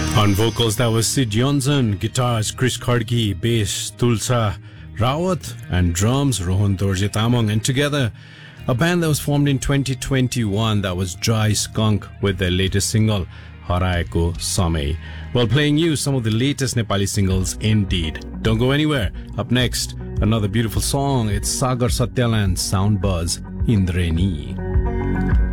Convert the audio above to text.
On vocals, that was Sid Johnson. Guitars, Chris Khadgi. Bass, Tulsa Rawat. And drums, Rohan Dorje Tamang. And together, a band that was formed in 2021, that was Dry Skunk with their latest single, Haraeko Samay. Well, playing you some of the latest Nepali singles indeed. Don't go anywhere. Up next, another beautiful song. It's Sagar Satyalan, Sound Buzz, Indreni.